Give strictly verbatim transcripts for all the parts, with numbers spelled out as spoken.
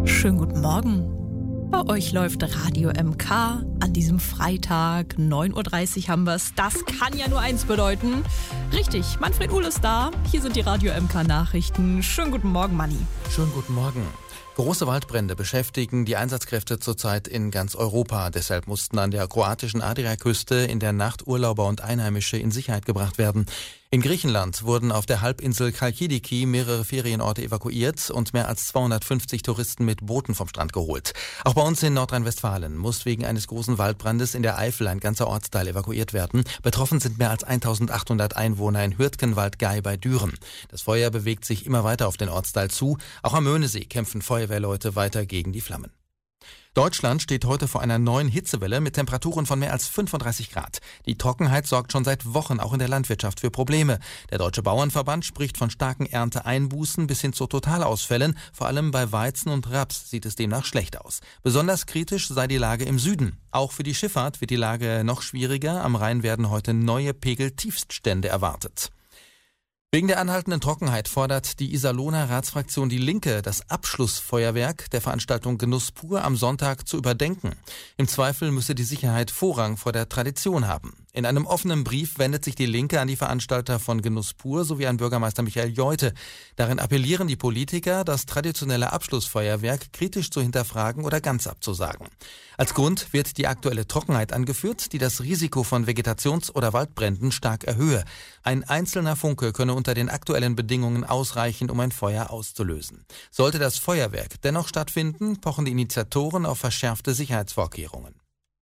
Schönen guten Morgen. Bei euch läuft Radio M K an diesem Freitag. neun Uhr dreißig haben wir es. Das kann ja nur eins bedeuten. Richtig, Manfred Uhl ist da. Hier sind die Radio M K Nachrichten. Schönen guten Morgen, Manni. Schönen guten Morgen. Große Waldbrände beschäftigen die Einsatzkräfte zurzeit in ganz Europa. Deshalb mussten an der kroatischen Adriaküste in der Nacht Urlauber und Einheimische in Sicherheit gebracht werden. In Griechenland wurden auf der Halbinsel Chalkidiki mehrere Ferienorte evakuiert und mehr als zweihundertfünfzig Touristen mit Booten vom Strand geholt. Auch bei uns in Nordrhein-Westfalen muss wegen eines großen Waldbrandes in der Eifel ein ganzer Ortsteil evakuiert werden. Betroffen sind mehr als eintausendachthundert Einwohner in Hürtgenwald-Gay bei Düren. Das Feuer bewegt sich immer weiter auf den Ortsteil zu. Auch am Möhnesee kämpfen Feuerwehrleute weiter gegen die Flammen. Deutschland steht heute vor einer neuen Hitzewelle mit Temperaturen von mehr als fünfunddreißig Grad. Die Trockenheit sorgt schon seit Wochen auch in der Landwirtschaft für Probleme. Der Deutsche Bauernverband spricht von starken Ernteeinbußen bis hin zu Totalausfällen. Vor allem bei Weizen und Raps sieht es demnach schlecht aus. Besonders kritisch sei die Lage im Süden. Auch für die Schifffahrt wird die Lage noch schwieriger. Am Rhein werden heute neue Pegeltiefststände erwartet. Wegen der anhaltenden Trockenheit fordert die Iserlohner Ratsfraktion Die Linke, das Abschlussfeuerwerk der Veranstaltung Genuss pur am Sonntag zu überdenken. Im Zweifel müsse die Sicherheit Vorrang vor der Tradition haben. In einem offenen Brief wendet sich Die Linke an die Veranstalter von Genuss pur sowie an Bürgermeister Michael Jeute. Darin appellieren die Politiker, das traditionelle Abschlussfeuerwerk kritisch zu hinterfragen oder ganz abzusagen. Als Grund wird die aktuelle Trockenheit angeführt, die das Risiko von Vegetations- oder Waldbränden stark erhöhe. Ein einzelner Funke könne unter den aktuellen Bedingungen ausreichen, um ein Feuer auszulösen. Sollte das Feuerwerk dennoch stattfinden, pochen die Initiatoren auf verschärfte Sicherheitsvorkehrungen.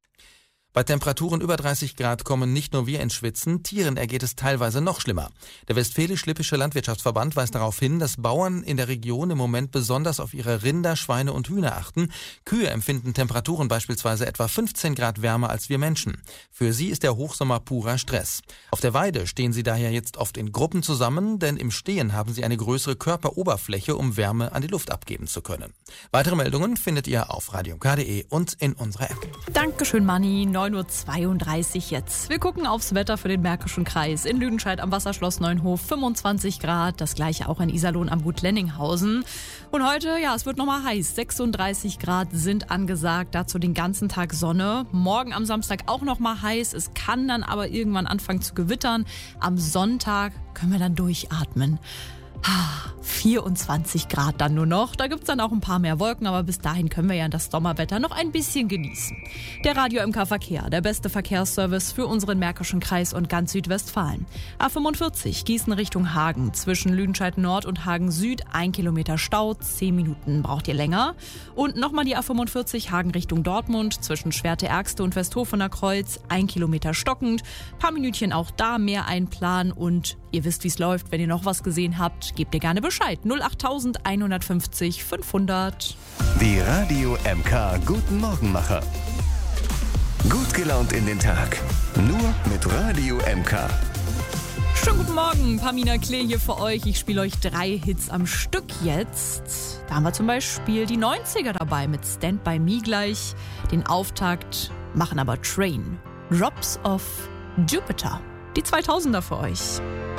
Bei Temperaturen über dreißig Grad kommen nicht nur wir ins Schwitzen, Tieren ergeht es teilweise noch schlimmer. Der Westfälisch-Lippische Landwirtschaftsverband weist darauf hin, dass Bauern in der Region im Moment besonders auf ihre Rinder, Schweine und Hühner achten. Kühe empfinden Temperaturen beispielsweise etwa fünfzehn Grad wärmer als wir Menschen. Für sie ist der Hochsommer purer Stress. Auf der Weide stehen sie daher jetzt oft in Gruppen zusammen, denn im Stehen haben sie eine größere Körperoberfläche, um Wärme an die Luft abgeben zu können. Weitere Meldungen findet ihr auf radio m k punkt d e und in unserer App. Dankeschön, Manni. neun Uhr zweiunddreißig jetzt. Wir gucken aufs Wetter für den Märkischen Kreis. In Lüdenscheid am Wasserschloss Neunhof fünfundzwanzig Grad, das gleiche auch in Iserlohn am Gut Lenninghausen. Und heute, ja, es wird nochmal heiß. sechsunddreißig Grad sind angesagt, dazu den ganzen Tag Sonne. Morgen am Samstag auch nochmal heiß, es kann dann aber irgendwann anfangen zu gewittern. Am Sonntag können wir dann durchatmen. vierundzwanzig Grad dann nur noch. Da gibt's dann auch ein paar mehr Wolken, aber bis dahin können wir ja das Sommerwetter noch ein bisschen genießen. Der Radio M K Verkehr, der beste Verkehrsservice für unseren Märkischen Kreis und ganz Südwestfalen. A fünfundvierzig Gießen Richtung Hagen. Zwischen Lüdenscheid Nord und Hagen Süd ein Kilometer Stau, zehn Minuten braucht ihr länger. Und nochmal die A fünfundvierzig Hagen Richtung Dortmund. Zwischen Schwerte-Ergste und Westhofener Kreuz ein Kilometer stockend. Paar Minütchen auch da mehr einplanen und ihr wisst, wie es läuft. Wenn ihr noch was gesehen habt, gebt ihr gerne Bescheid. null acht eins fünf null fünfhundert. Die Radio M K Guten Morgenmacher. Gut gelaunt in den Tag. Nur mit Radio M K. Schönen guten Morgen, Pamina Klee hier für euch. Ich spiele euch drei Hits am Stück jetzt. Da haben wir zum Beispiel die neunziger dabei mit Stand By Me gleich. Den Auftakt machen aber Train. Drops of Jupiter. Die zweitausender für euch.